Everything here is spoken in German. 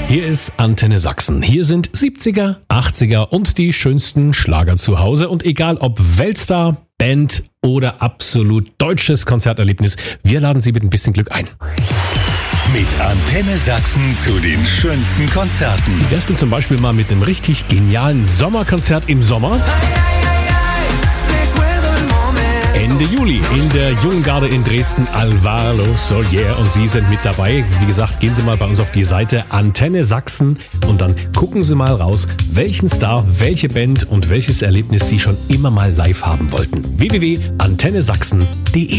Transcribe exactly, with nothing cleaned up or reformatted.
Hier ist Antenne Sachsen. Hier sind siebziger, achtziger und die schönsten Schlager zu Hause. Und egal ob Weltstar, Band oder absolut deutsches Konzerterlebnis, wir laden Sie mit ein bisschen Glück ein. Mit Antenne Sachsen zu den schönsten Konzerten. Wie wär's denn zum Beispiel mal mit einem richtig genialen Sommerkonzert im Sommer? Ende Juli in der Jungen Garde in Dresden, Alvaro Soler und Sie sind mit dabei. Wie gesagt, gehen Sie mal bei uns auf die Seite Antenne Sachsen und dann gucken Sie mal raus, welchen Star, welche Band und welches Erlebnis Sie schon immer mal live haben wollten. w w w punkt antenne sachsen punkt de